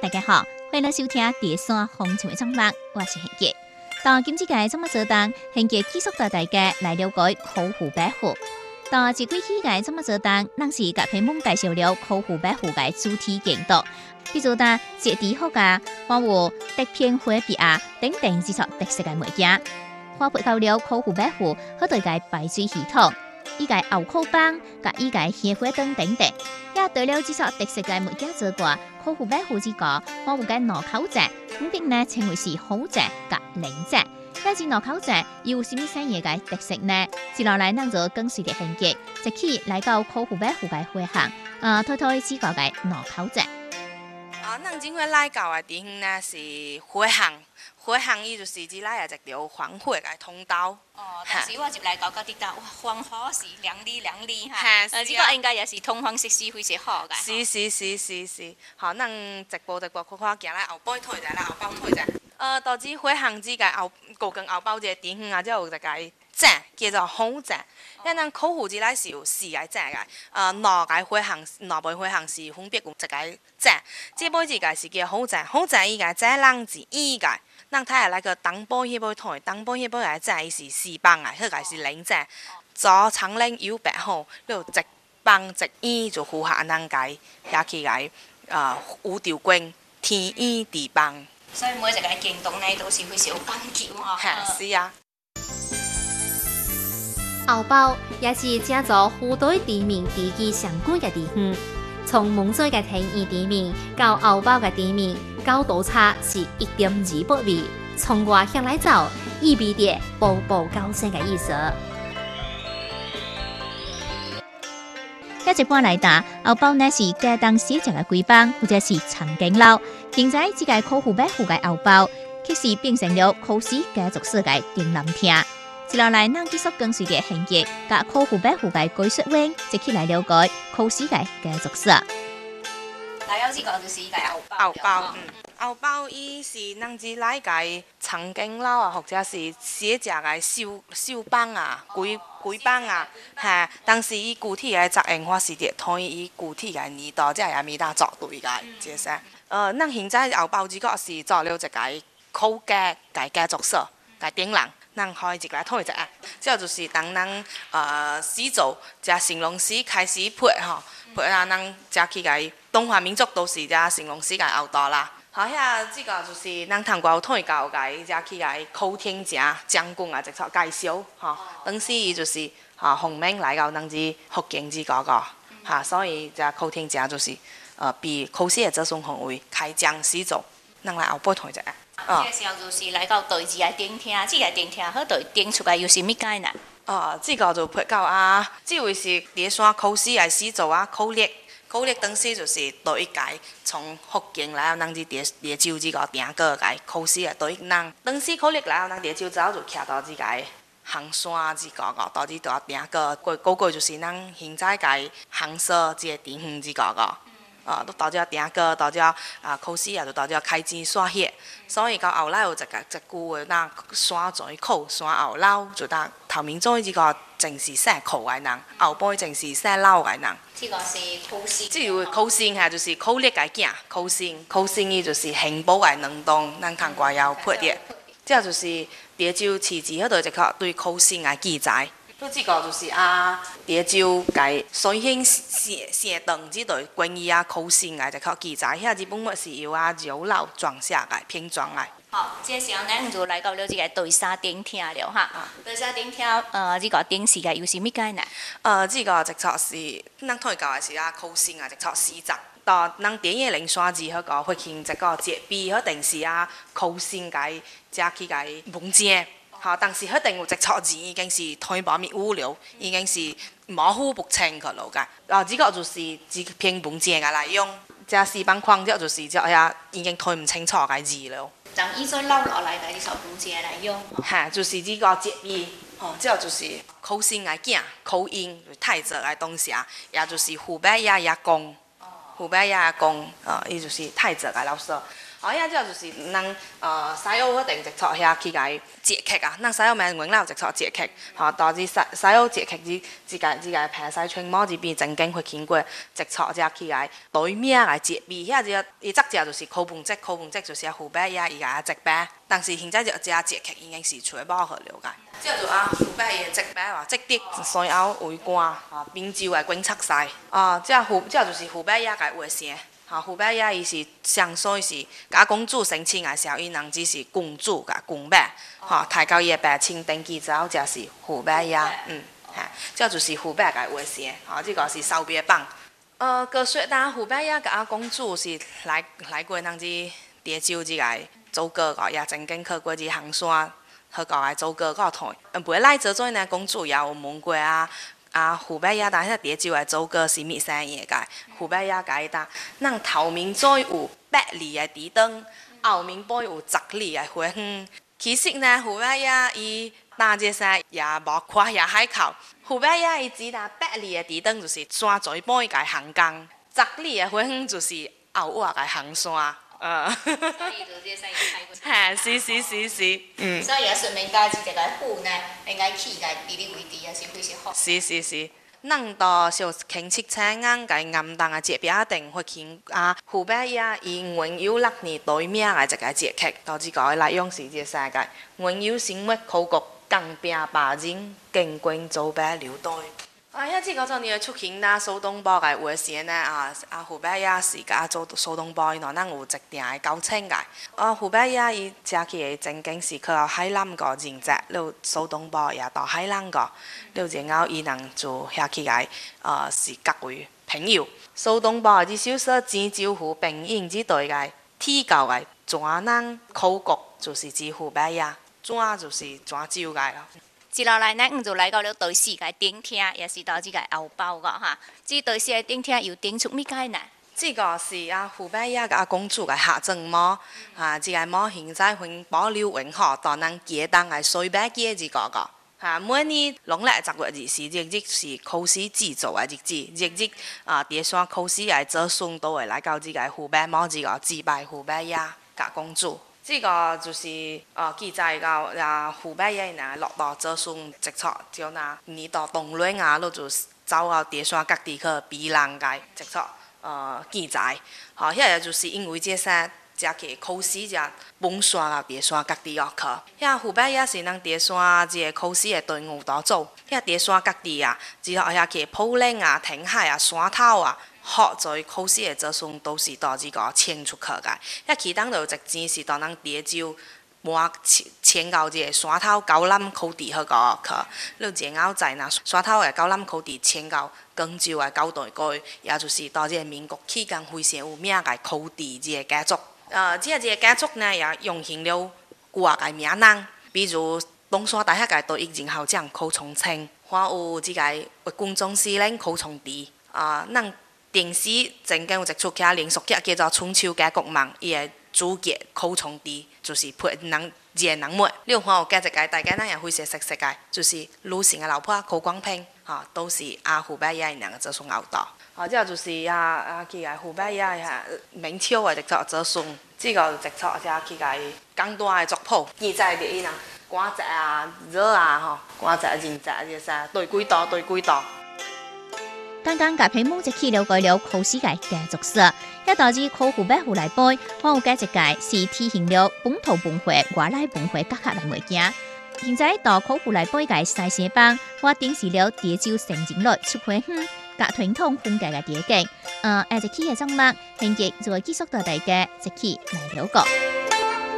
大家好，欢迎来收听第三风情的创目，我是贤杰。当今次嘅怎么做当，贤杰继续带大家来了解口湖百货。当一几期嘅怎么做当，咱是甲屏幕介绍了口湖百货嘅主题建筑，比如当节地好噶，还有竹片花笔啊等等这种特色嘅物件。花配到了口湖百货，好对个排水系统，伊个后口帮，甲伊个鲜花灯等等。也对了，这种特色嘅物件做过，口湖百货这个，还有个脑口站，分别呢称为是好站甲零站。但是脑口站有甚物产业嘅特色呢？接落来，咱就跟随着行节，一起来到口湖百货嘅花行，推推这个嘅脑口站。 咱今回来到的地方呢是花行，花行伊就是只来一条黄火嘅通道。 但是我入来到啲搭，哇，黄火是亮丽亮丽哈。 这个应该也是通风设施非常好嘅。 是。好，咱一步看行来后背退一下啦，后包退一下。导致花行子嘅高跟后包嘅地方啊，才有一个站叫做好站。因咱口湖之内是有4个站嘅，两个花行，两杯花行是分别有一个站。这杯一个是叫好站，好站伊个站人是伊个。咱睇下那个东部迄杯台，东部迄杯个站伊是4帮个，迄个是0站。左长岭有白好，了一帮一就符合咱个遐起来有条棍天衣地帮。 所以每一个行动呢都是非常有讲究哈。 是啊。 后包也是正做湖对地面地基上管嘅地方，从蒙水嘅天然地面到后包嘅地面，高度差是1.28米。从外向来走，意味着步步高升嘅意思。一般来打，后包呢是家当写食嘅规帮或者是长颈佬。现在这个口湖百货嘅后包，其实变成了考试家族式嘅顶南厅。接落来，咱继续跟随着行业，甲口湖百货嘅技术员一起来了解考试嘅家族式。 来到这个就是一个后包。 后包伊是咱只来个长颈佬啊，或者是写食个手帮啊、规帮啊，但是伊具体个作用法是伫推伊具体个年代，才会咪搭作对个，即是。咱现在后包只个是做了一个口家个家族式个顶人。咱可以一来讨一下，这就是当咱始祖加成龙师开始配吼，配啊，咱加去个中华民族都是加成龙师个后代啦。好，遐这个就是咱通过有讨教个加去个口天城将军啊，一撮介绍吼。当时伊就是奉命来到咱只福建这个所以这口天城就是比考试的子孙范围开疆始祖。咱来后背讨一下。 这时候就是来到第2个顶厅，这个顶厅好对顶出来有甚物解呢？ 这个就配到这位是第山考试的始祖考历当时就是第一届从福建来到咱这潮州这个定个个考试的第一人。当时考历来到咱潮州之后，就徛到这个杭山这个到这个定个过就是咱现在个杭州这个地方这个都到这定个，到这考试也就到这开钱刷血，所以到后来有一句话，那山在考，山后老就当头面做这个正是写考的人，后辈正是写老的人。 这个是考试。 这位考生就是考历的囝，考生伊就是幸福的两档，咱通过要配的。这就是潮州市字迄度一个对考生的记载。这个就是潮州个水兴城堂这类关于考生的一个记载，遐日本物是由柔老撰写的拼装的。 好，这时候咱就来到了这个第3顶厅了哈。第3顶厅，这个顶是个有甚物解呢？ 这个一撮是咱推教的是考生的一撮诗集。到咱第一零山字迄个发行一个节笔，迄定是考生个加去个文件。好，但是迄定有一撮字已经是推无咪污流，已经是模糊不清去了个。这个就是一篇文件个来用，这4帮框这就是这已经推唔清楚个字了。 从以前留落来个这撮文件来用。 就是这个节笔，这就是考生个囝，考音太子个东西也就是湖北也讲，伊就是太子个老师。 遐只就是咱西澳一定直撮遐去甲伊截曲啊，咱西澳名原来直撮截曲，導致西澳截曲只個平西村某一邊正經會經過直撮只去甲伊對面來截味，遐只伊則只就是烤飯積就是湖北遐伊甲截白，但是現在就只截曲已經是全部好了解。即就湖北嘅截白話，即啲所有圍乾冰州嘅滾測晒，即就是湖北遐個話聲。湖北遐伊是相所以是甲公主生親嘅時候，伊人只是公主甲公伯，抬到伊嘅白青登記之後，就是湖北遐，這就是湖北嘅話聲，這個是收別榜。個說但湖北遐甲公主是來過人之蝶州之個做過個，也曾經去過之行山，去個來做過個台，袂來做做呢公主也有問過湖北遐但係蝶州嘅做過是咩生嘢個？湖北遐個呾，咱頭面再有8里嘅地燈，後面背有10里嘅花園。其實呢，湖北遐伊大隻山也無跨也海口。湖北遐伊只呾8里嘅地燈就是山最背嘅行江，10里嘅花園就是後畫嘅行山。 所以就這山也開過。 係，是。 所以也順便加一個湖呢，應該起個地理位置也是非常好。 是。咱到小輕七青啱個暗淡嘅節表定會見湖北遐伊原有6年對面嘅一個節曲，到這個來用是這世界原有生活考古江邊把人經過走白流帶。遐這個做你出現啦，蘇東坡嘅話聲呢湖北遐是甲做蘇東坡，咱有一定嘅交情嘅。湖北遐伊食起嘅正經是去到海南個人宅，了蘇東坡也到海南個，了然後伊人就遐去個是各位朋友。蘇東坡啲小說《剪招湖》並引之對嘅提教嘅專人考古就是指湖北遐，專就是專招嘅啦。 接落來呢，就來到了第4個頂廳，也是到這個後包個哈。這第4個頂廳又頂出咩解呢？ 這個是湖北遐個公主嘅下葬墓，這個墓現在還保留完好，當咱記當係水白記這個。每年農曆10月是日是考試制作嘅日子，第三考試係做順都會來到這個湖北墓這個祭拜湖北遐個公主。這個就是記載到湖北遐人落到做順直撮，就拿你到東亂都就走到第三各地去比人個直撮記載。遐就是因為這些這個考試就分散到第三各地去。遐湖北遐是咱第三這個考試嘅隊伍當做，遐第三各地之後遐去普寧填海山頭學在考試嘅做順都是到這個遷出去嘅。遐其當就直接是到咱蝶州搬遷到這個山頭高南考地去個去，了然後在山頭嘅高南考地遷到廣州嘅高台區，也就是到這個民國期間非常有名嘅考地這個家族。這個家族呢也用行了掛個名人，比如東山大學嘅第1號將寇從清，還有這個軍總司令寇從棣。咱電視曾經有一出劇連續劇叫做《春秋家國夢》，伊個主角寇從棣就是配人人物。你有看有加一個大家咱也非常熟悉嘅，就是魯迅嘅老婆寇光平，都是湖北遐人做順後代。這就是去個湖北遐明朝嘅直撮做順，這個直撮就去個江大嘅族譜，記載啲人官宅熱官宅人宅這些對幾道。 剛剛甲屏幕就去了解了考試嘅家族史，也導致考湖北湖來背，還有解一解是體現了本土文化、外來文化結合嘅物件。現在到考湖來背嘅西西幫，我展示了蝶州城鎮內出花園、甲傳統風格嘅地景。一期嘅節目，現在就會繼續到大家一起來了解。